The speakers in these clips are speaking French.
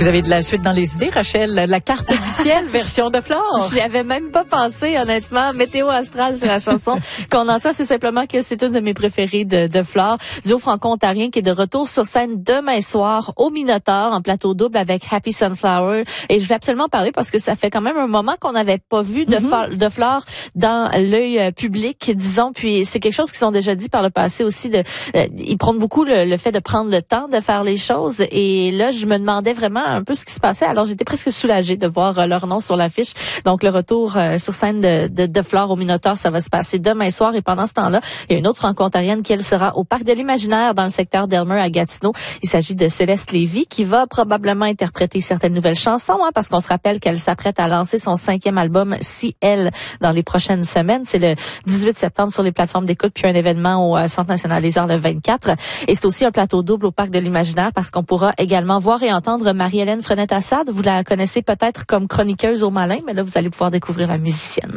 Vous avez de la suite dans les idées, Rachel? La carte du ciel, version de Flore. J'y avais même pas pensé, honnêtement. Météo Astral, c'est la chanson qu'on entend. C'est simplement que c'est une de mes préférées de Flore. Duo franco-ontarien qui est de retour sur scène demain soir au Minotaur en plateau double avec Happy Sunflower. Et je vais absolument parler parce que ça fait quand même un moment qu'on n'avait pas vu de Flore dans l'œil public, disons. Puis c'est quelque chose qu'ils ont déjà dit par le passé aussi. Ils prônent beaucoup le fait de prendre le temps de faire les choses. Et là, je me demandais vraiment un peu ce qui se passait. Alors, j'étais presque soulagée de voir leur nom sur l'affiche. Donc, le retour sur scène de Flore au Minotaur, ça va se passer demain soir. Et pendant ce temps-là, il y a une autre franco-ontarienne qui, elle, sera au Parc de l'Imaginaire dans le secteur d'Elmer à Gatineau. Il s'agit de Céleste Lévy qui va probablement interpréter certaines nouvelles chansons, parce qu'on se rappelle qu'elle s'apprête à lancer son 5e album, Si Elle, dans les prochaines semaines. C'est le 18 septembre sur les plateformes d'écoute, puis un événement au Centre national des arts le 24. Et c'est aussi un plateau double au Parc de l'Imaginaire parce qu'on pourra également voir et entendre Marie-Hélène Frenette-Assad. Vous la connaissez peut-être comme chroniqueuse au Malin, mais là, vous allez pouvoir découvrir la musicienne.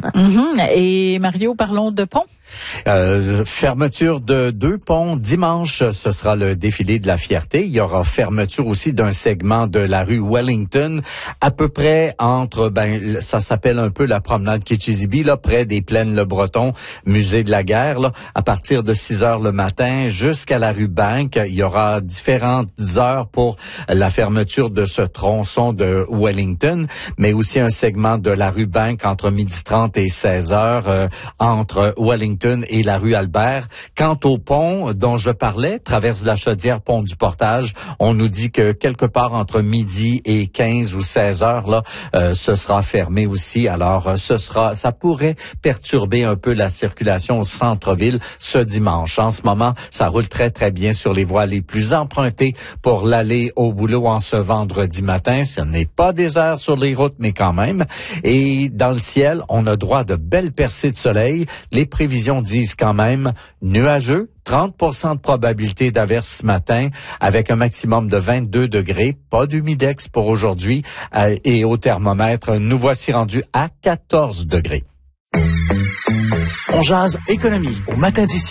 Et Mario, parlons de pont. Fermeture de 2 ponts. Dimanche, ce sera le défilé de la fierté. Il y aura fermeture aussi d'un segment de la rue Wellington, à peu près entre, ça s'appelle un peu la promenade Kitchizibi, là, près des Plaines Le Breton, musée de la guerre, là, à partir de 6 heures le matin jusqu'à la rue Bank. Il y aura différentes heures pour la fermeture de ce tronçon de Wellington, mais aussi un segment de la rue Bank entre 12h30 et 16 heures, entre Wellington et la rue Albert. Quant au pont dont je parlais, traverse de la Chaudière, pont du Portage, on nous dit que quelque part entre midi et 15 ou 16 heures, là, ce sera fermé aussi. Alors, ça pourrait perturber un peu la circulation au centre-ville ce dimanche. En ce moment, ça roule très, très bien sur les voies les plus empruntées pour l'aller au boulot en ce vendredi matin. Ce n'est pas désert sur les routes, mais quand même. Et dans le ciel, on a droit à de belles percées de soleil. Les prévisions disent quand même nuageux, 30% de probabilité d'averse ce matin, avec un maximum de 22 degrés, pas d'humidex pour aujourd'hui, et au thermomètre, nous voici rendus à 14 degrés. On jase économie au matin d'ici.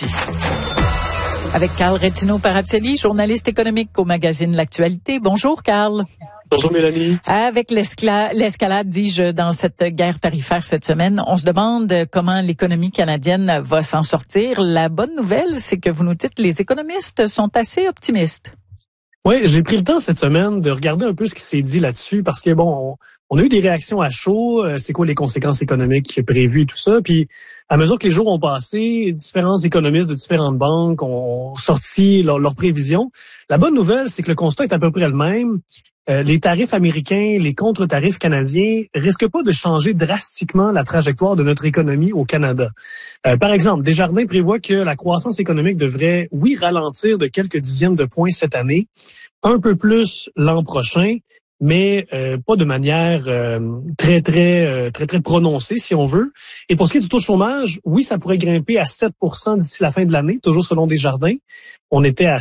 Avec Carl Rettino-Paratielli, journaliste économique au magazine L'Actualité. Bonjour, Carl. Bonjour Mélanie. Avec l'escalade, dis-je, dans cette guerre tarifaire cette semaine, on se demande comment l'économie canadienne va s'en sortir. La bonne nouvelle, c'est que vous nous dites les économistes sont assez optimistes. Oui, j'ai pris le temps cette semaine de regarder un peu ce qui s'est dit là-dessus parce que on a eu des réactions à chaud, c'est quoi les conséquences économiques prévues et tout ça, puis à mesure que les jours ont passé, différents économistes de différentes banques ont sorti leurs prévisions. La bonne nouvelle, c'est que le constat est à peu près le même. Les tarifs américains, les contre-tarifs canadiens risquent pas de changer drastiquement la trajectoire de notre économie au Canada. Par exemple, Desjardins prévoit que la croissance économique devrait, oui, ralentir de quelques dixièmes de points cette année, un peu plus l'an prochain, mais pas de manière très prononcée, si on veut. Et pour ce qui est du taux de chômage, oui, ça pourrait grimper à 7% d'ici la fin de l'année, toujours selon Desjardins. On était à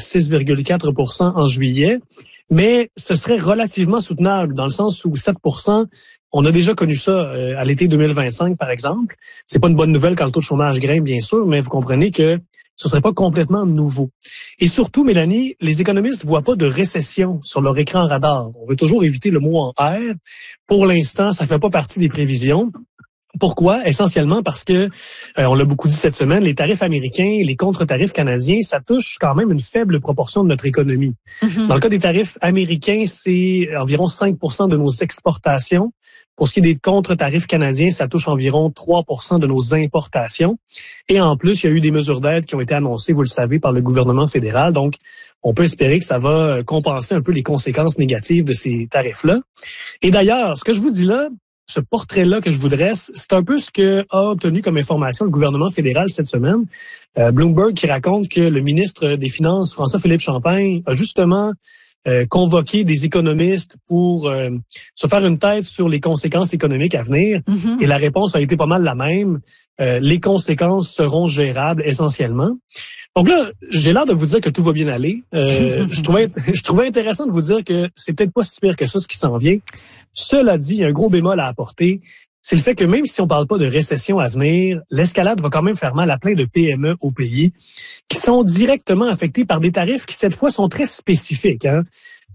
6,4% en juillet. Mais ce serait relativement soutenable dans le sens où 7%, on a déjà connu ça à l'été 2025, par exemple. C'est pas une bonne nouvelle quand le taux de chômage grimpe, bien sûr, mais vous comprenez que ce serait pas complètement nouveau. Et surtout, Mélanie, les économistes voient pas de récession sur leur écran radar. On veut toujours éviter le mot en R. Pour l'instant, ça fait pas partie des prévisions. Pourquoi? Essentiellement parce que, on l'a beaucoup dit cette semaine, les tarifs américains, les contre-tarifs canadiens, ça touche quand même une faible proportion de notre économie. Dans le cas des tarifs américains, c'est environ 5% de nos exportations. Pour ce qui est des contre-tarifs canadiens, ça touche environ 3% de nos importations. Et en plus, il y a eu des mesures d'aide qui ont été annoncées, vous le savez, par le gouvernement fédéral. Donc, on peut espérer que ça va compenser un peu les conséquences négatives de ces tarifs-là. Et d'ailleurs, ce que je vous dis là, ce portrait-là que je vous dresse, c'est un peu ce que a obtenu comme information le gouvernement fédéral cette semaine. Bloomberg qui raconte que le ministre des Finances, François-Philippe Champagne, a justement convoqué des économistes pour se faire une tête sur les conséquences économiques à venir. Et la réponse a été pas mal la même. Les conséquences seront gérables essentiellement. Donc là, j'ai l'air de vous dire que tout va bien aller. Je trouvais intéressant de vous dire que c'est peut-être pas si pire que ça ce qui s'en vient. Cela dit, il y a un gros bémol à apporter. C'est le fait que même si on parle pas de récession à venir, l'escalade va quand même faire mal à plein de PME au pays qui sont directement affectés par des tarifs qui, cette fois, sont très spécifiques.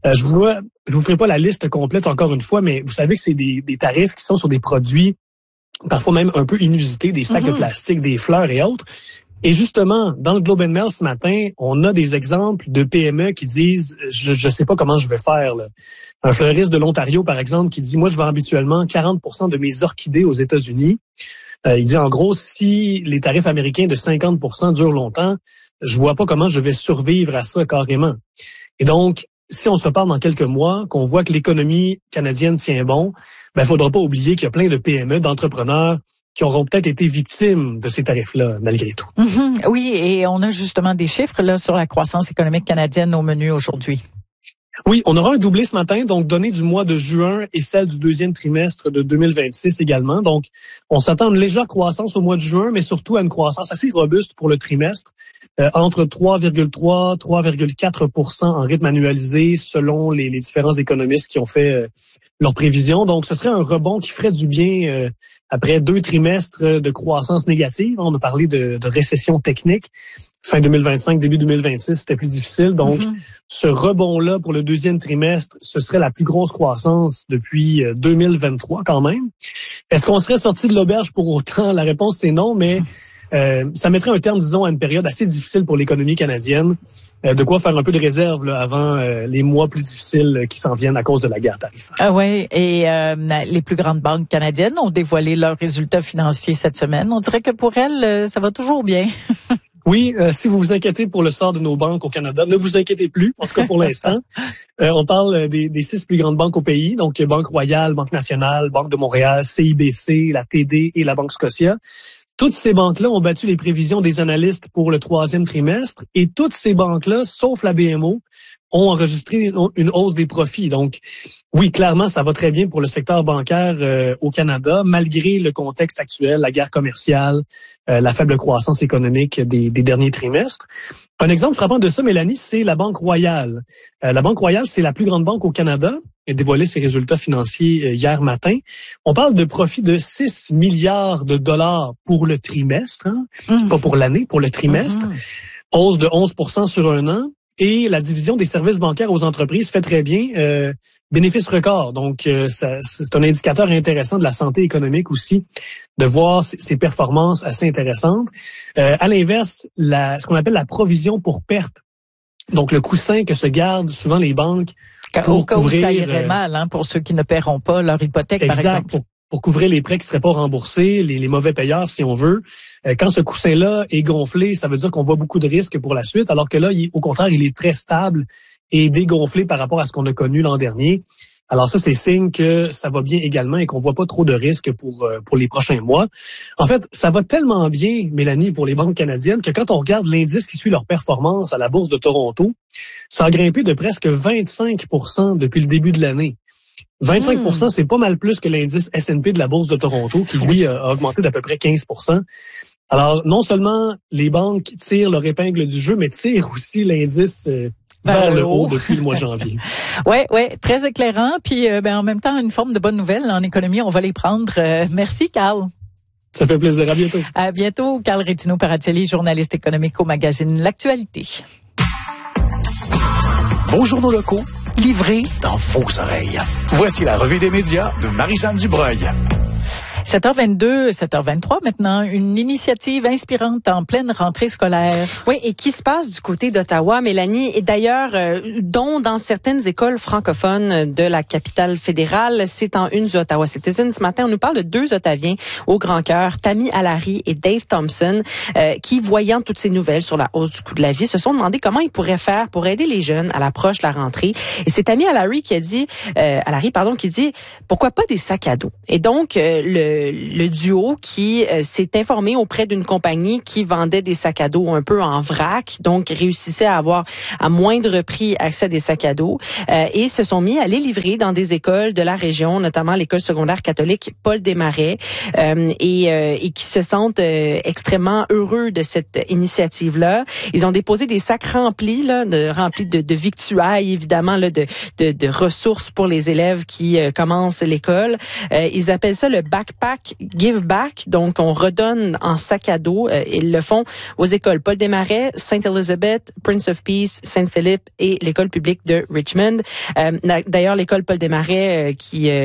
Je vous ferai pas la liste complète encore une fois, mais vous savez que c'est des tarifs qui sont sur des produits parfois même un peu inusités, des sacs de plastique, des fleurs et autres. Et justement, dans le Globe and Mail ce matin, on a des exemples de PME qui disent je sais pas comment je vais faire là. Un fleuriste de l'Ontario par exemple qui dit moi je vends habituellement 40% de mes orchidées aux États-Unis. Il dit en gros si les tarifs américains de 50% durent longtemps, je vois pas comment je vais survivre à ça carrément. Et donc si on se reparle dans quelques mois, qu'on voit que l'économie canadienne tient bon, ben faudra pas oublier qu'il y a plein de PME, d'entrepreneurs qui auront peut-être été victimes de ces tarifs-là, malgré tout. Oui, et on a justement des chiffres là sur la croissance économique canadienne au menu aujourd'hui. Oui, on aura un doublé ce matin, donc données du mois de juin et celle du deuxième trimestre de 2026 également. Donc, on s'attend à une légère croissance au mois de juin, mais surtout à une croissance assez robuste pour le trimestre, entre 3,3 3,4% en rythme annualisé selon les différents économistes qui ont fait leurs prévisions. Donc, ce serait un rebond qui ferait du bien après 2 trimestres de croissance négative. On a parlé de récession technique. Fin 2025, début 2026, c'était plus difficile. Donc, ce rebond-là pour le deuxième trimestre, ce serait la plus grosse croissance depuis 2023 quand même. Est-ce qu'on serait sorti de l'auberge pour autant? La réponse, c'est non, mais ça mettrait un terme, disons, à une période assez difficile pour l'économie canadienne. De quoi faire un peu de réserve là, avant les mois plus difficiles qui s'en viennent à cause de la guerre tarifaire. Ah ouais, et les plus grandes banques canadiennes ont dévoilé leurs résultats financiers cette semaine. On dirait que pour elles, ça va toujours bien. Oui, si vous vous inquiétez pour le sort de nos banques au Canada, ne vous inquiétez plus, en tout cas pour l'instant. On parle des 6 plus grandes banques au pays, donc Banque Royale, Banque Nationale, Banque de Montréal, CIBC, la TD et la Banque Scotia. Toutes ces banques-là ont battu les prévisions des analystes pour le 3e trimestre et toutes ces banques-là, sauf la BMO, ont enregistré une hausse des profits. Donc, oui, clairement, ça va très bien pour le secteur bancaire au Canada, malgré le contexte actuel, la guerre commerciale, la faible croissance économique des derniers trimestres. Un exemple frappant de ça, Mélanie, c'est la Banque Royale. La Banque Royale, c'est la plus grande banque au Canada. Elle a dévoilé ses résultats financiers hier matin. On parle de profits de 6 milliards de dollars pour le trimestre, pas pour l'année, pour le trimestre. Hausse de 11% sur un an. Et la division des services bancaires aux entreprises fait très bien, bénéfice record. Donc, c'est un indicateur intéressant de la santé économique aussi, de voir ces performances assez intéressantes. À l'inverse, ce qu'on appelle la provision pour perte, donc le coussin que se gardent souvent les banques pour couvrir... Ça irait mal, pour ceux qui ne paieront pas leur hypothèque, par exemple. Pour couvrir les prêts qui seraient pas remboursés, les mauvais payeurs, si on veut. Quand ce coussin-là est gonflé, ça veut dire qu'on voit beaucoup de risques pour la suite, alors que là, au contraire, il est très stable et dégonflé par rapport à ce qu'on a connu l'an dernier. Alors ça, c'est signe que ça va bien également et qu'on voit pas trop de risques pour les prochains mois. En fait, ça va tellement bien, Mélanie, pour les banques canadiennes, que quand on regarde l'indice qui suit leur performance à la Bourse de Toronto, ça a grimpé de presque 25% depuis le début de l'année. 25%, c'est pas mal plus que l'indice S&P de la Bourse de Toronto, qui, lui, a augmenté d'à peu près 15%. Alors, non seulement les banques tirent leur épingle du jeu, mais tirent aussi l'indice vers le haut depuis le mois de janvier. Ouais, très éclairant. Puis, en même temps, une forme de bonne nouvelle en économie, on va les prendre. Merci, Carl. Ça fait plaisir. À bientôt. À bientôt. Carl Rétino-Paratelli, journaliste économique au magazine L'Actualité. Vos journaux locaux, livrés dans vos oreilles. Voici la revue des médias de Marie-Jeanne Dubreuil. 7h22, 7h23 maintenant, une initiative inspirante en pleine rentrée scolaire. Oui, et qui se passe du côté d'Ottawa, Mélanie, et d'ailleurs, dont dans certaines écoles francophones de la capitale fédérale, c'est en une du Ottawa Citizen. Ce matin, on nous parle de 2 Ottaviens au grand cœur, Tammy Allary et Dave Thompson, qui, voyant toutes ces nouvelles sur la hausse du coût de la vie, se sont demandé comment ils pourraient faire pour aider les jeunes à l'approche de la rentrée. Et c'est Tammy Allary qui dit, pourquoi pas des sacs à dos? Et donc, le duo qui s'est informé auprès d'une compagnie qui vendait des sacs à dos un peu en vrac, donc réussissait à avoir à moindre prix accès à des sacs à dos, et se sont mis à les livrer dans des écoles de la région, notamment l'école secondaire catholique Paul Desmarais, et qui se sentent extrêmement heureux de cette initiative-là. Ils ont déposé des sacs remplis de victuailles, évidemment, de ressources pour les élèves qui commencent l'école. Ils appellent ça le backpack Pack Give Back, donc on redonne en sac à dos. Ils le font aux écoles Paul Desmarais, Sainte-Elizabeth, Prince of Peace, Saint-Philippe et l'école publique de Richmond. D'ailleurs, l'école Paul Desmarais,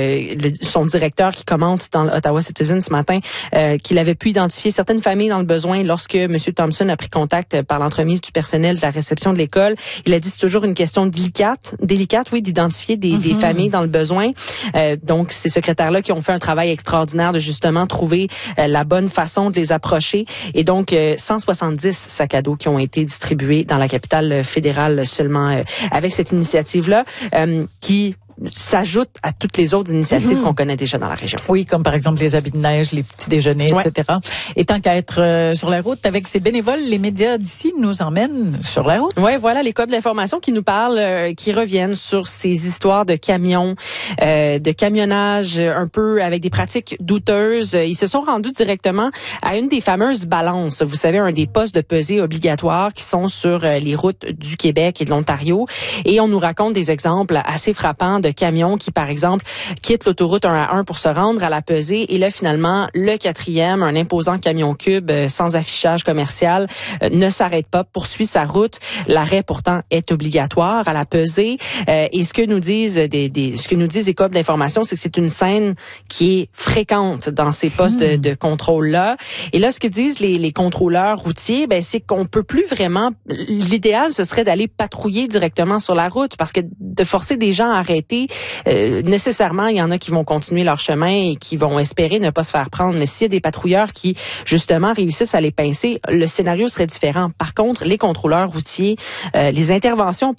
son directeur qui commente dans l'Ottawa Citizen ce matin, qu'il avait pu identifier certaines familles dans le besoin lorsque M. Thompson a pris contact par l'entremise du personnel de la réception de l'école. Il a dit c'est toujours une question délicate, oui, d'identifier des familles dans le besoin. Donc, ces secrétaires-là qui ont fait un travail extraordinaire de justement trouver la bonne façon de les approcher. Et donc, 170 sacs à dos qui ont été distribués dans la capitale fédérale seulement avec cette initiative-là qui s'ajoute à toutes les autres initiatives qu'on connaît déjà dans la région. Oui, comme par exemple les habits de neige, les petits déjeuners, etc. Et tant qu'à être sur la route avec ces bénévoles, les médias d'ici nous emmènent sur la route. Oui, voilà les codes d'information qui nous parlent, qui reviennent sur ces histoires de camions, de camionnage un peu avec des pratiques douteuses. Ils se sont rendus directement à une des fameuses balances. Vous savez, un des postes de pesée obligatoires qui sont sur les routes du Québec et de l'Ontario. Et on nous raconte des exemples assez frappants de camions qui, par exemple, quittent l'autoroute 1 à 1 pour se rendre à la pesée et là, finalement, le 4e, un imposant camion cube sans affichage commercial, ne s'arrête pas, poursuit sa route. L'arrêt, pourtant, est obligatoire à la pesée. Et ce que nous disent les codes d'information, c'est que c'est une scène qui est fréquente dans ces postes de contrôle-là. Et là, ce que disent les contrôleurs routiers, c'est qu'on peut plus vraiment... L'idéal, ce serait d'aller patrouiller directement sur la route parce que de forcer des gens à arrêter, nécessairement, il y en a qui vont continuer leur chemin et qui vont espérer ne pas se faire prendre. Mais s'il y a des patrouilleurs qui, justement, réussissent à les pincer, le scénario serait différent. Par contre, les contrôleurs routiers, les interventions,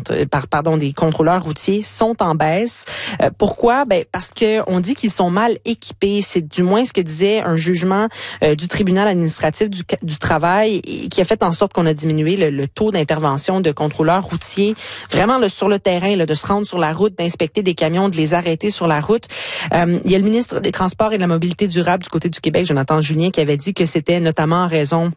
des contrôleurs routiers sont en baisse. Pourquoi? Parce que on dit qu'ils sont mal équipés. C'est du moins ce que disait un jugement du tribunal administratif du travail et qui a fait en sorte qu'on a diminué le taux d'intervention de contrôleurs routiers. Vraiment, sur le terrain, de se rendre sur la route, d'inspecter des camions, de les arrêter sur la route. Il y a le ministre des Transports et de la Mobilité durable du côté du Québec, Jonathan Julien, qui avait dit que c'était notamment en raison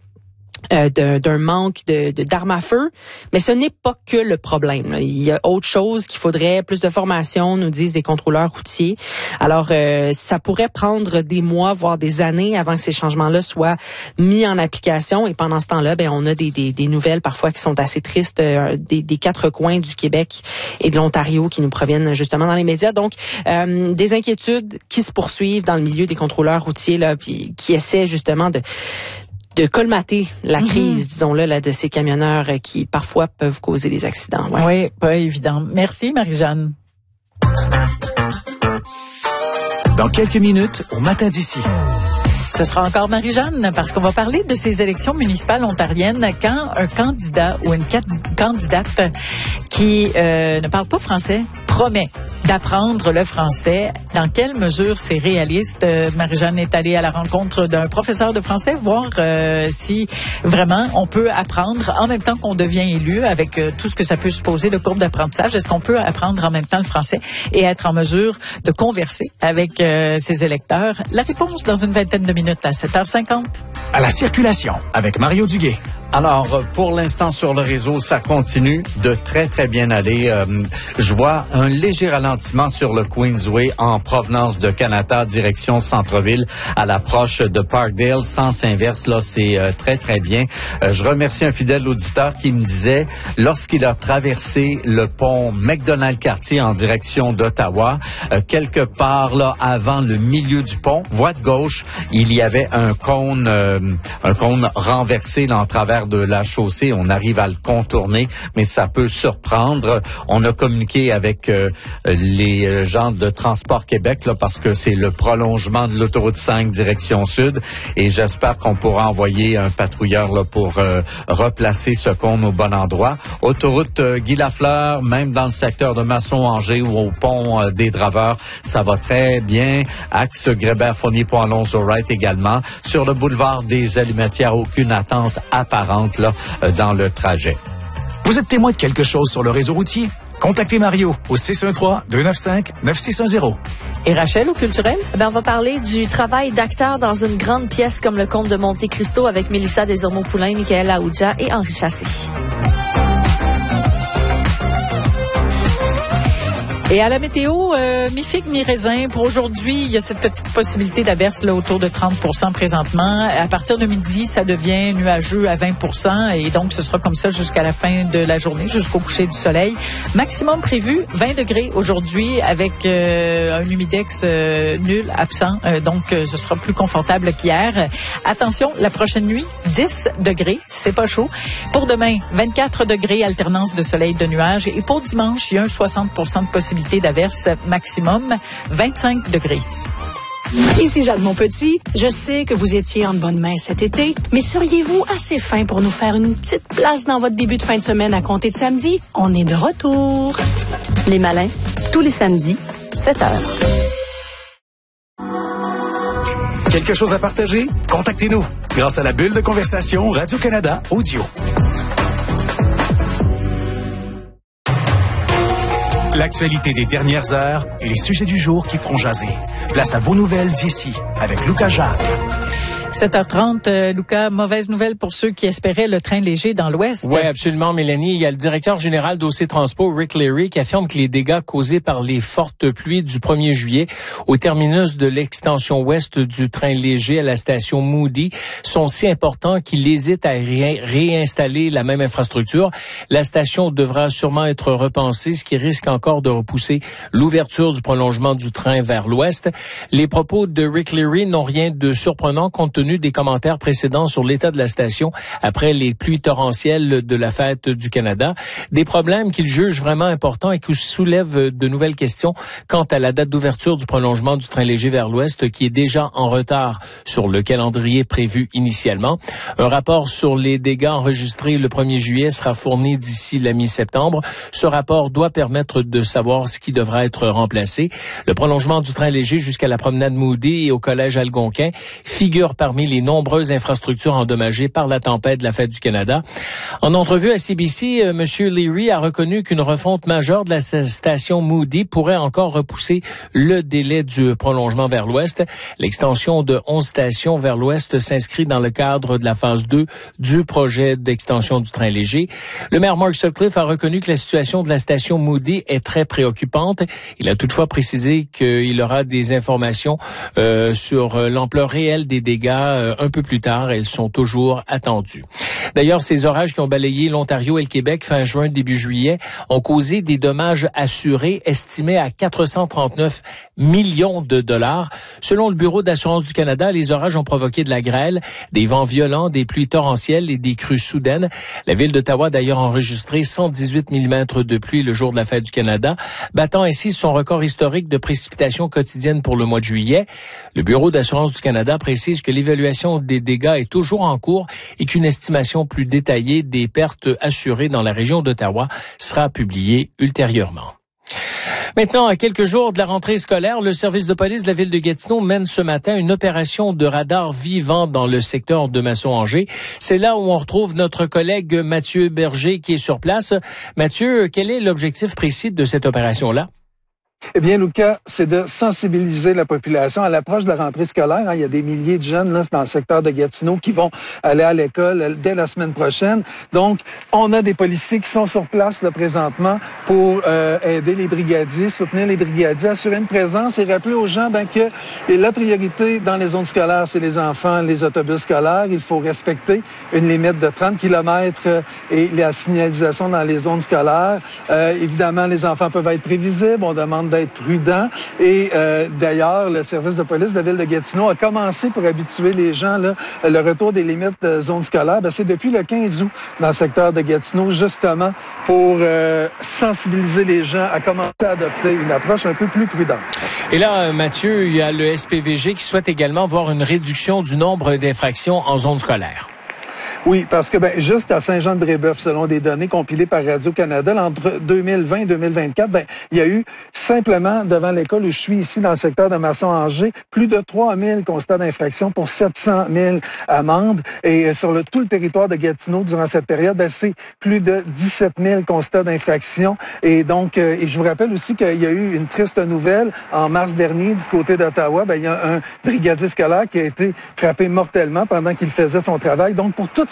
d'un manque d'armes à feu, mais ce n'est pas que le problème. Il y a autre chose qu'il faudrait, plus de formation, nous disent des contrôleurs routiers. Alors, ça pourrait prendre des mois, voire des années avant que ces changements-là soient mis en application. Et pendant ce temps-là, on a des nouvelles parfois qui sont assez tristes des quatre coins du Québec et de l'Ontario qui nous proviennent justement dans les médias. Donc, des inquiétudes qui se poursuivent dans le milieu des contrôleurs routiers là, puis qui essaient justement de colmater la crise, disons-le, de ces camionneurs qui parfois peuvent causer des accidents. Oui, pas évident. Merci, Marie-Jeanne. Dans quelques minutes, au matin d'ici. Ce sera encore Marie-Jeanne, parce qu'on va parler de ces élections municipales ontariennes quand un candidat ou une candidate qui ne parle pas français promet d'apprendre le français. Dans quelle mesure c'est réaliste? Marie-Jeanne est allée à la rencontre d'un professeur de français, voir si vraiment on peut apprendre en même temps qu'on devient élu, avec tout ce que ça peut supposer de courbe d'apprentissage. Est-ce qu'on peut apprendre en même temps le français et être en mesure de converser avec ses électeurs? La réponse dans une vingtaine de minutes à 7h50. À la circulation avec Mario Duguay. Alors, pour l'instant, sur le réseau, ça continue de très, très bien aller. Je vois un léger ralentissement sur le Queensway en provenance de Canada, direction centre-ville, à l'approche de Parkdale. Sens inverse, là, c'est très, très bien. Je remercie un fidèle auditeur qui me disait, lorsqu'il a traversé le pont McDonald-Cartier en direction d'Ottawa, quelque part là, avant le milieu du pont, voie de gauche, il y avait un cône renversé là, en travers de la chaussée. On arrive à le contourner, mais ça peut surprendre. On a communiqué avec les gens de Transport Québec là, parce que c'est le prolongement de l'autoroute 5 direction sud et j'espère qu'on pourra envoyer un patrouilleur là, pour replacer ce cône au bon endroit. Autoroute Guy Lafleur, même dans le secteur de Masson-Angers ou au pont des Draveurs, ça va très bien. Axe Grébert-Fournier-Pont-Alonso-Wright également. Sur le boulevard des Allumetières, aucune attente apparente là, dans le trajet. Vous êtes témoin de quelque chose sur le réseau routier? Contactez Mario au 613-295-9610. Et Rachel, au culturel? On va parler du travail d'acteur dans une grande pièce comme Le Comte de Monte Cristo avec Mélissa Desormeaux-Poulain, Michael Aoudja et Henri Chassé. Et à la météo, mi-figue, mi-raisin. Pour aujourd'hui, il y a cette petite possibilité d'averse là, autour de 30% présentement. À partir de midi, ça devient nuageux à 20% et donc ce sera comme ça jusqu'à la fin de la journée, jusqu'au coucher du soleil. Maximum prévu, 20 degrés aujourd'hui avec un humidex nul, absent. Donc, ce sera plus confortable qu'hier. Attention, la prochaine nuit, 10 degrés, c'est pas chaud. Pour demain, 24 degrés, alternance de soleil et de nuages. Et pour dimanche, il y a un 60% de possibilité d'averse maximum, 25 degrés. Ici Jade Monpetit. Je sais que vous étiez en bonne main cet été, mais seriez-vous assez fin pour nous faire une petite place dans votre début de fin de semaine à compter de samedi? On est de retour. Les Malins, tous les samedis, 7h. Quelque chose à partager? Contactez-nous grâce à la bulle de conversation Radio-Canada Audio. L'actualité des dernières heures et les sujets du jour qui feront jaser. Place à vos nouvelles d'ici avec Lucas Jacques. 7h30, Lucas, mauvaise nouvelle pour ceux qui espéraient le train léger dans l'Ouest. Oui, absolument, Mélanie. Il y a le directeur général d'OC Transpo, Rick Leary, qui affirme que les dégâts causés par les fortes pluies du 1er juillet au terminus de l'extension ouest du train léger à la station Moody sont si importants qu'il hésite à réinstaller la même infrastructure. La station devra sûrement être repensée, ce qui risque encore de repousser l'ouverture du prolongement du train vers l'ouest. Les propos de Rick Leary n'ont rien de surprenant compte tenu des commentaires précédents sur l'état de la station après les pluies torrentielles de la fête du Canada. Des problèmes qu'il juge vraiment importants et qui soulèvent de nouvelles questions quant à la date d'ouverture du prolongement du train léger vers l'ouest qui est déjà en retard sur le calendrier prévu initialement. Un rapport sur les dégâts enregistrés le 1er juillet sera fourni d'ici la mi-septembre. Ce rapport doit permettre de savoir ce qui devra être remplacé. Le prolongement du train léger jusqu'à la promenade Moody et au collège Algonquin figure parmi les nombreuses infrastructures endommagées par la tempête de la Fête du Canada. En entrevue à CBC, M. Leary a reconnu qu'une refonte majeure de la station Moody pourrait encore repousser le délai du prolongement vers l'ouest. L'extension de 11 stations vers l'ouest s'inscrit dans le cadre de la phase 2 du projet d'extension du train léger. Le maire Mark Sutcliffe a reconnu que la situation de la station Moody est très préoccupante. Il a toutefois précisé qu'il aura des informations sur l'ampleur réelle des dégâts un peu plus tard. Elles sont toujours attendues. D'ailleurs, ces orages qui ont balayé l'Ontario et le Québec fin juin, début juillet, ont causé des dommages assurés estimés à 439 millions de dollars. Selon le Bureau d'assurance du Canada, les orages ont provoqué de la grêle, des vents violents, des pluies torrentielles et des crues soudaines. La ville d'Ottawa a d'ailleurs enregistré 118 mm de pluie le jour de la Fête du Canada, battant ainsi son record historique de précipitations quotidiennes pour le mois de juillet. Le Bureau d'assurance du Canada précise que l'évaluation des dégâts est toujours en cours et qu'une estimation plus détaillée des pertes assurées dans la région d'Ottawa sera publiée ultérieurement. Maintenant, à quelques jours de la rentrée scolaire, le service de police de la ville de Gatineau mène ce matin une opération de radar vivant dans le secteur de Masson-Angers. C'est là où on retrouve notre collègue Mathieu Berger qui est sur place. Mathieu, quel est l'objectif précis de cette opération-là? Eh bien, Lucas, c'est de sensibiliser la population à l'approche de la rentrée scolaire. Il y a des milliers de jeunes là, dans le secteur de Gatineau qui vont aller à l'école dès la semaine prochaine. Donc, on a des policiers qui sont sur place là, présentement pour aider les brigadiers, soutenir les brigadiers, assurer une présence et rappeler aux gens que la priorité dans les zones scolaires, c'est les enfants, les autobus scolaires. Il faut respecter une limite de 30 km et la signalisation dans les zones scolaires. Évidemment, les enfants peuvent être prévisibles. On demande d'être prudent. Et d'ailleurs, le service de police de la ville de Gatineau a commencé pour habituer les gens, là, le retour des limites de zone scolaire. C'est depuis le 15 août dans le secteur de Gatineau, justement pour sensibiliser les gens à commencer à adopter une approche un peu plus prudente. Et là, Mathieu, il y a le SPVG qui souhaite également voir une réduction du nombre d'infractions en zone scolaire. Oui, parce que juste à Saint-Jean-de-Brébeuf, selon des données compilées par Radio-Canada, entre 2020 et 2024, il y a eu simplement devant l'école où je suis ici dans le secteur de Masson-Angers, plus de 3000 constats d'infraction pour 700 000 amendes. Et sur tout le territoire de Gatineau, durant cette période, c'est plus de 17 000 constats d'infraction. Et donc, et je vous rappelle aussi qu'il y a eu une triste nouvelle en mars dernier du côté d'Ottawa. Il y a un brigadier scolaire qui a été frappé mortellement pendant qu'il faisait son travail. Donc, pour toutes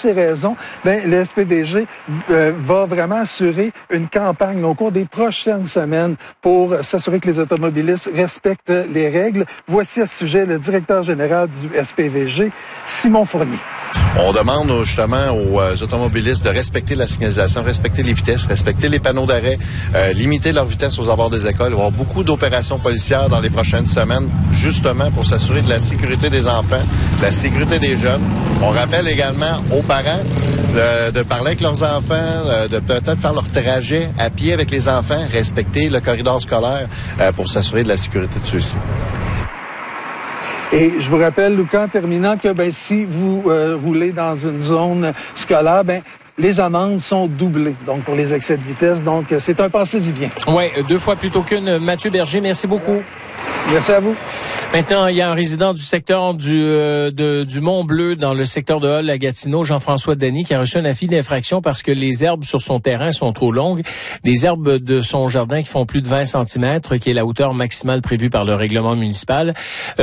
ces raisons, le SPVG va vraiment assurer une campagne au cours des prochaines semaines pour s'assurer que les automobilistes respectent les règles. Voici à ce sujet le directeur général du SPVG, Simon Fournier. On demande justement aux automobilistes de respecter la signalisation, respecter les vitesses, respecter les panneaux d'arrêt, limiter leur vitesse aux abords des écoles. Il va y avoir beaucoup d'opérations policières dans les prochaines semaines, justement pour s'assurer de la sécurité des enfants, de la sécurité des jeunes. On rappelle également aux parents de parler avec leurs enfants, de peut-être faire leur trajet à pied avec les enfants, respecter le corridor scolaire pour s'assurer de la sécurité de ceux-ci. Et je vous rappelle, Lucas, en terminant, que si vous roulez dans une zone scolaire, les amendes sont doublées, donc pour les excès de vitesse. Donc, c'est un pensez-y bien. Oui, 2 fois plutôt qu'une. Mathieu Berger, merci beaucoup. Merci à vous. Maintenant, il y a un résident du secteur du Mont-Bleu, dans le secteur de Hull à Gatineau, Jean-François Dany, qui a reçu un avis d'infraction parce que les herbes sur son terrain sont trop longues. Des herbes de son jardin qui font plus de 20 cm, qui est la hauteur maximale prévue par le règlement municipal.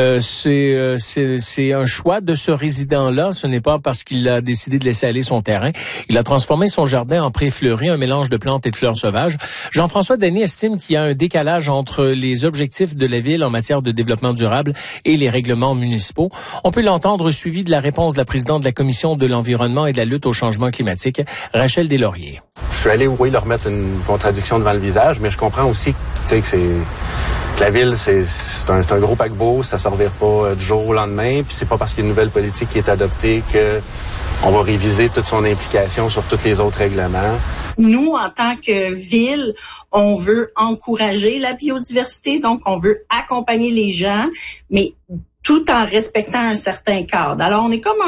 C'est un choix de ce résident-là. Ce n'est pas parce qu'il a décidé de laisser aller son terrain. Il a transformé son jardin en pré fleuri, un mélange de plantes et de fleurs sauvages. Jean-François Dany estime qu'il y a un décalage entre les objectifs de la ville en matière de développement durable et les règlements municipaux. On peut l'entendre suivi de la réponse de la présidente de la Commission de l'environnement et de la lutte au changement climatique, Rachel Deslauriers. Je suis allé, leur mettre une contradiction devant le visage, mais je comprends aussi que la ville, c'est un gros paquebot, ça ne se revire pas du jour au lendemain, puis c'est pas parce qu'il y a une nouvelle politique qui est adoptée que on va réviser toute son implication sur tous les autres règlements. Nous, en tant que ville, on veut encourager la biodiversité, donc on veut accompagner les gens, mais tout en respectant un certain cadre. Alors, on est comme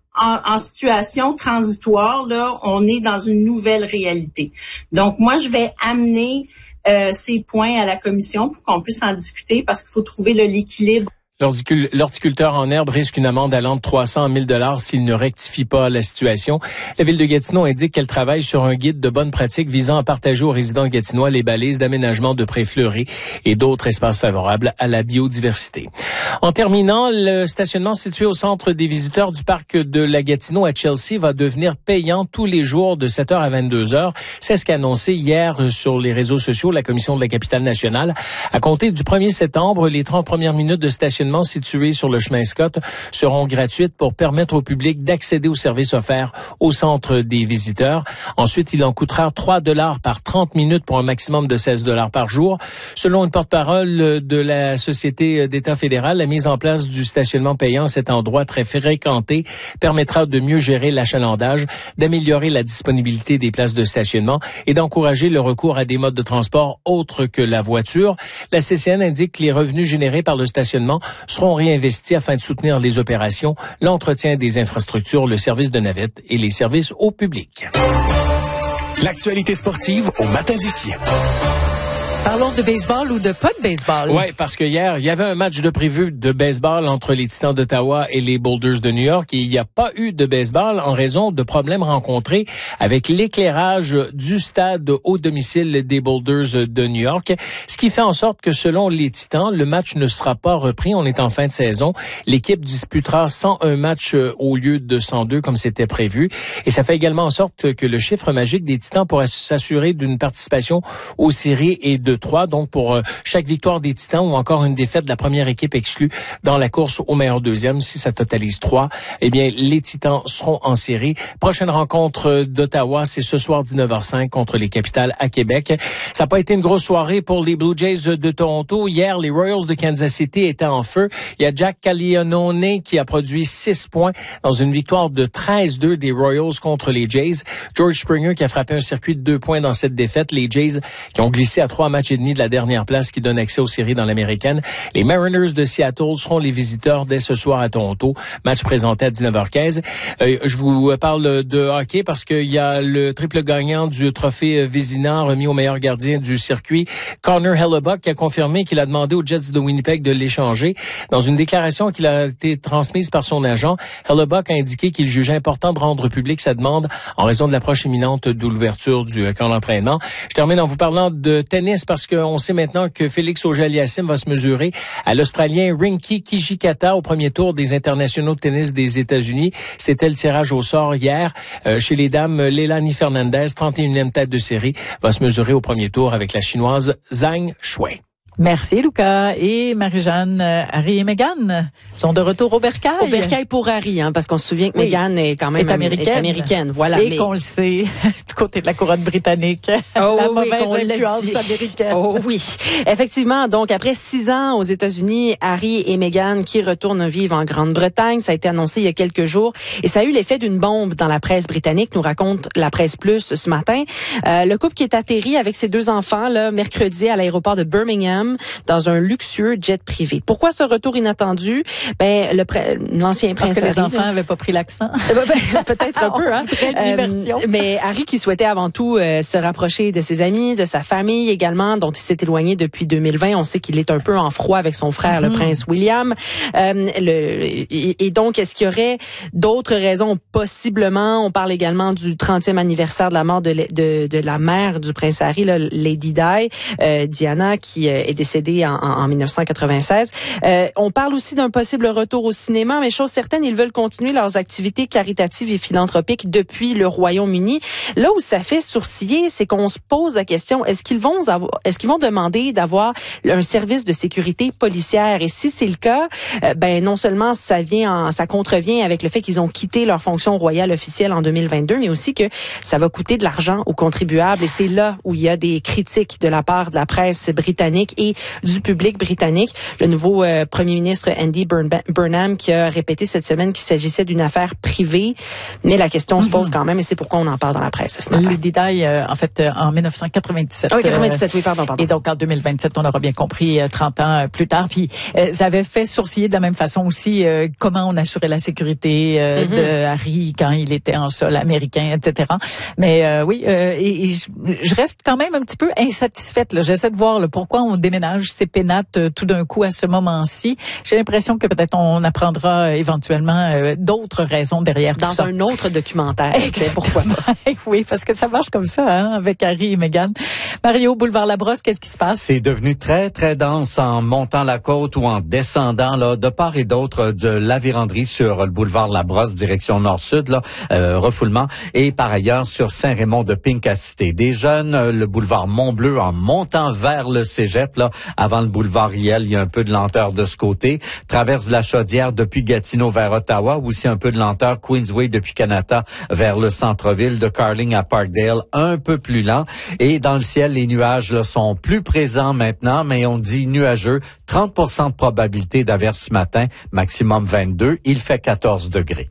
en situation transitoire, là, on est dans une nouvelle réalité. Donc, moi, je vais amener ces points à la commission pour qu'on puisse en discuter parce qu'il faut trouver l'équilibre. L'horticulteur en herbe risque une amende allant de 300 à 1 000 s'il ne rectifie pas la situation. La ville de Gatineau indique qu'elle travaille sur un guide de bonnes pratiques visant à partager aux résidents gatinois les balises d'aménagement de prés fleuris et d'autres espaces favorables à la biodiversité. En terminant, le stationnement situé au centre des visiteurs du parc de la Gatineau à Chelsea va devenir payant tous les jours de 7h à 22h. C'est ce qu'a annoncé hier sur les réseaux sociaux la Commission de la capitale nationale. À compter du 1er septembre, les 30 premières minutes de stationnement situés sur le chemin Scott seront gratuites pour permettre au public d'accéder aux services offerts au centre des visiteurs. Ensuite, il en coûtera 3 $ par 30 minutes pour un maximum de 16 $ par jour. Selon une porte-parole de la Société d'État fédéral, la mise en place du stationnement payant à cet endroit très fréquenté permettra de mieux gérer l'achalandage, d'améliorer la disponibilité des places de stationnement et d'encourager le recours à des modes de transport autres que la voiture. La CCN indique que les revenus générés par le stationnement seront réinvestis afin de soutenir les opérations, l'entretien des infrastructures, le service de navette et les services au public. L'actualité sportive au matin d'ici. Parlons de baseball ou de pas de baseball. Oui, parce que hier, il y avait un match de prévu de baseball entre les Titans d'Ottawa et les Boulders de New York et il n'y a pas eu de baseball en raison de problèmes rencontrés avec l'éclairage du stade au domicile des Boulders de New York. Ce qui fait en sorte que selon les Titans, le match ne sera pas repris. On est en fin de saison. L'équipe disputera 101 matchs au lieu de 102 comme c'était prévu. Et ça fait également en sorte que le chiffre magique des Titans pourra s'assurer d'une participation aux séries et de 3, donc pour chaque victoire des Titans ou encore une défaite de la première équipe exclue dans la course au meilleur deuxième, si ça totalise 3, eh bien les Titans seront en série. Prochaine rencontre d'Ottawa, c'est ce soir 19h05 contre les Capitals à Québec. Ça n'a pas été une grosse soirée pour les Blue Jays de Toronto. Hier, les Royals de Kansas City étaient en feu. Il y a Jack Caglianone qui a produit 6 points dans une victoire de 13-2 des Royals contre les Jays. George Springer qui a frappé un circuit de 2 points dans cette défaite. Les Jays qui ont glissé à 3 matchs et demi de la dernière place qui donne accès aux séries dans l'américaine. Les Mariners de Seattle seront les visiteurs dès ce soir à Toronto. Match présenté à 19h15. Je vous parle de hockey parce qu'il y a le triple gagnant du trophée Vézina remis au meilleur gardien du circuit, Connor Hellebuyck, qui a confirmé qu'il a demandé aux Jets de Winnipeg de l'échanger. Dans une déclaration qui a été transmise par son agent, Hellebuyck a indiqué qu'il jugeait important de rendre public sa demande en raison de l'approche imminente de l'ouverture du camp d'entraînement. Je termine en vous parlant de tennis parce qu'on sait maintenant que Félix Auger-Aliassime va se mesurer à l'Australien Rinky Kijikata au premier tour des internationaux de tennis des États-Unis. C'était le tirage au sort hier. Chez les dames, Leilani Fernandez, 31e tête de série, va se mesurer au premier tour avec la Chinoise Zhang Shuai. Merci, Lucas. Et Marie-Jeanne, Harry et Meghan sont de retour au bercail. Au bercail pour Harry, parce qu'on se souvient que Meghan est quand même américaine. Voilà. Et qu'on le sait, du côté de la couronne britannique, la mauvaise influence américaine. Oh oui, effectivement. Donc, après 6 ans aux États-Unis, Harry et Meghan qui retournent vivre en Grande-Bretagne, ça a été annoncé il y a quelques jours. Et ça a eu l'effet d'une bombe dans la presse britannique, nous raconte la Presse Plus ce matin. Le couple qui est atterri avec ses 2 enfants, là, mercredi à l'aéroport de Birmingham, dans un luxueux jet privé. Pourquoi ce retour inattendu? L'ancien prince. Parce que Harry, les enfants n'avaient pas pris l'accent. Peut-être un peu, mais Harry qui souhaitait avant tout se rapprocher de ses amis, de sa famille également, dont il s'est éloigné depuis 2020. On sait qu'il est un peu en froid avec son frère, le prince William. Et donc, est-ce qu'il y aurait d'autres raisons? Possiblement. On parle également du 30e anniversaire de la mort de la mère du prince Harry, là, Lady Di, Diana, qui est décédée en 1996. On parle aussi d'un possible retour au cinéma, mais chose certaine, ils veulent continuer leurs activités caritatives et philanthropiques depuis le Royaume-Uni. Là où ça fait sourciller, c'est qu'on se pose la question, est-ce qu'ils vont demander d'avoir un service de sécurité policière? Et si c'est le cas, non seulement ça contrevient avec le fait qu'ils ont quitté leur fonction royale officielle en 2022, mais aussi que ça va coûter de l'argent aux contribuables. Et c'est là où il y a des critiques de la part de la presse britannique et du public britannique. Le nouveau premier ministre Andy Burnham qui a répété cette semaine qu'il s'agissait d'une affaire privée, mais la question se pose quand même et c'est pourquoi on en parle dans la presse ce matin. Les détails, en fait, en 1997. Oui, 97, oui, pardon. Et donc, en 2027, on aura bien compris 30 ans plus tard. Puis, ça avait fait sourciller de la même façon aussi comment on assurait la sécurité de Harry quand il était en sol américain, etc. Mais oui, et je reste quand même un petit peu insatisfaite. J'essaie de voir pourquoi on déménage ces pénates tout d'un coup à ce moment-ci. J'ai l'impression que peut-être on apprendra éventuellement d'autres raisons derrière tout ça. Dans un autre documentaire. Pourquoi pas? Oui, parce que ça marche comme ça avec Harry et Meghan. Mario, boulevard Labrosse, qu'est-ce qui se passe? C'est devenu très, très dense en montant la côte ou en descendant là, de part et d'autre de la Vérandrie sur le boulevard Labrosse, direction nord-sud, refoulement. Et par ailleurs, sur Saint-Raymond de Pincacité. Des jeunes, le boulevard Mont-Bleu en montant vers le cégep, avant le boulevard Riel, il y a un peu de lenteur de ce côté. Traverse la Chaudière depuis Gatineau vers Ottawa, aussi un peu de lenteur. Queensway depuis Kanata vers le centre-ville, de Carling à Parkdale, un peu plus lent. Et dans le ciel, les nuages sont plus présents maintenant, mais on dit nuageux. 30% de probabilité d'averse ce matin, maximum 22. Il fait 14 degrés.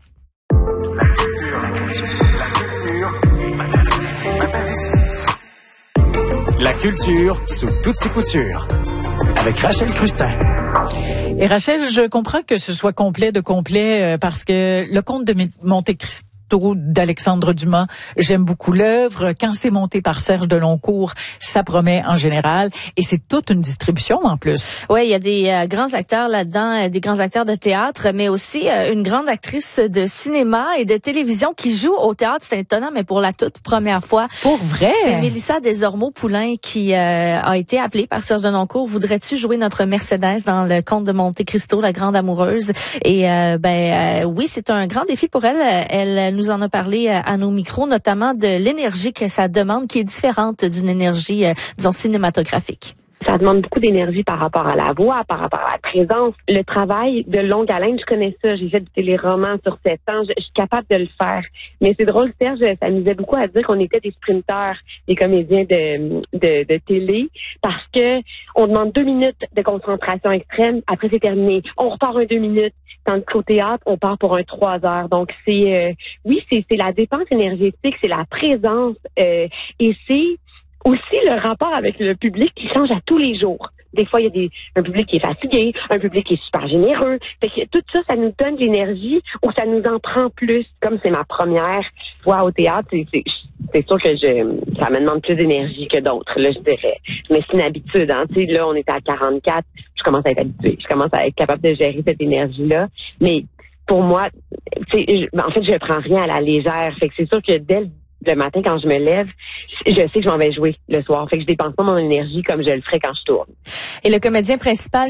La culture sous toutes ses coutures. Avec Rachel Crustin. Et Rachel, je comprends que ce soit complet de complet parce que le Comte de Monte-Cristo d'Alexandre Dumas, j'aime beaucoup l'œuvre. Quand c'est monté par Serge Deloncourt, ça promet en général. Et c'est toute une distribution en plus. Oui, il y a des grands acteurs là-dedans, des grands acteurs de théâtre, mais aussi une grande actrice de cinéma et de télévision qui joue au théâtre. C'est étonnant, mais pour la toute première fois. Pour vrai? C'est Mélissa Desormeaux-Poulain qui a été appelée par Serge Deloncourt. Voudrais-tu jouer notre Mercedes dans le Comte de Monte-Cristo, la grande amoureuse? Et oui, c'est un grand défi pour elle. Elle nous en a parlé à nos micros, notamment de l'énergie que ça demande, qui est différente d'une énergie, disons, cinématographique. Ça demande beaucoup d'énergie par rapport à la voix, par rapport à la présence. Le travail de longue haleine, je connais ça. J'ai fait du téléroman sur 7 ans. Je suis capable de le faire. Mais c'est drôle, Serge s'amusait beaucoup à dire qu'on était des sprinteurs, des comédiens de télé, parce que on demande 2 minutes de concentration extrême. Après, c'est terminé. On repart 2 minutes. Tandis qu'au théâtre, on part pour 3 heures. Donc, c'est la dépense énergétique, c'est la présence et c'est aussi le rapport avec le public qui change à tous les jours. Des fois, il y a un public qui est fatigué, un public qui est super généreux. Fait que tout ça, ça nous donne de l'énergie ou ça nous en prend plus. Comme c'est ma première fois au théâtre, c'est sûr que ça me demande plus d'énergie que d'autres, là, je dirais. Mais c'est une habitude, hein. Tu sais, là, on est à 44, je commence à être habituée. Je commence à être capable de gérer cette énergie-là. Mais pour moi, tu sais, en fait, je prends rien à la légère. Fait que c'est sûr que dès le matin quand je me lève, je sais que je m'en vais jouer le soir. Fait que je dépense pas mon énergie comme je le ferais quand je tourne. Et le comédien principal